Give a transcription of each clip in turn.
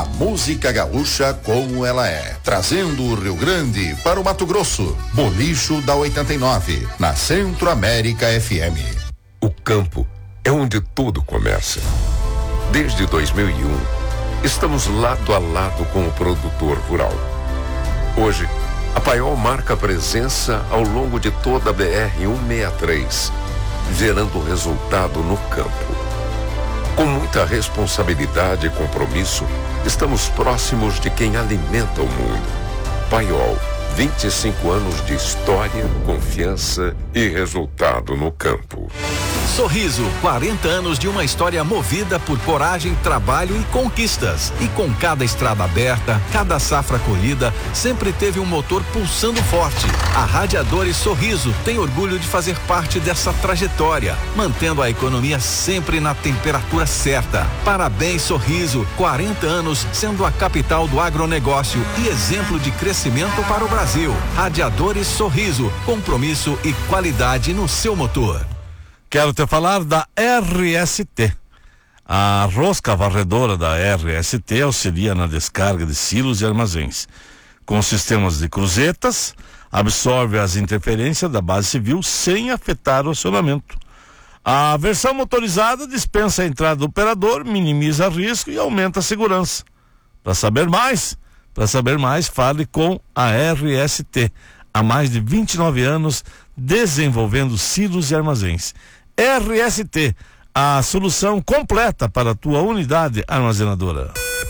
A música gaúcha como ela é, trazendo o Rio Grande para o Mato Grosso. Bolicho da 89, na Centro América FM. O campo é onde tudo começa. Desde 2001, estamos lado a lado com o produtor rural. Hoje, a Paiol marca presença ao longo de toda a BR-163, gerando resultado no campo. Com muita responsabilidade e compromisso, estamos próximos de quem alimenta o mundo. Paiol, 25 anos de história, confiança e resultado no campo. Sorriso, 40 anos de uma história movida por coragem, trabalho e conquistas. E com cada estrada aberta, cada safra colhida, sempre teve um motor pulsando forte. A Radiadores Sorriso tem orgulho de fazer parte dessa trajetória, mantendo a economia sempre na temperatura certa. Parabéns, Sorriso, 40 anos sendo a capital do agronegócio e exemplo de crescimento para o Brasil. Radiadores Sorriso, compromisso e qualidade no seu motor. Quero te falar da RST. A rosca varredora da RST auxilia na descarga de silos e armazéns. Com sistemas de cruzetas, absorve as interferências da base civil sem afetar o acionamento. A versão motorizada dispensa a entrada do operador, minimiza risco e aumenta a segurança. Para saber mais, fale com a RST. Há mais de 29 anos desenvolvendo silos e armazéns. RST, a solução completa para a tua unidade armazenadora.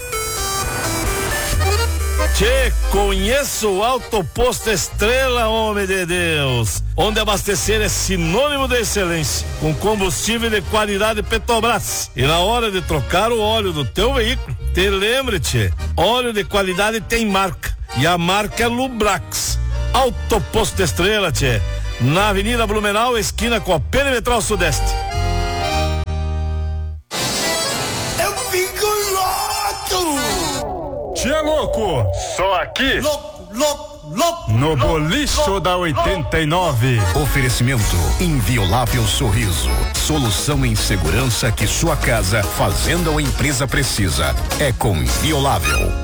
Tchê, conheço o Alto Posto Estrela, homem de Deus, onde abastecer é sinônimo de excelência, com combustível de qualidade Petrobras. E na hora de trocar o óleo do teu veículo, te lembre, tchê, óleo de qualidade tem marca, e a marca é Lubrax. Alto Posto Estrela, tchê, na Avenida Blumenau, esquina com a Perimetral Sudeste. Eu fico louco! Tchê, louco! Só aqui? Louco! No Bolicho da 89. Oferecimento Inviolável Sorriso. Solução em segurança que sua casa, fazenda ou empresa precisa. É com Inviolável.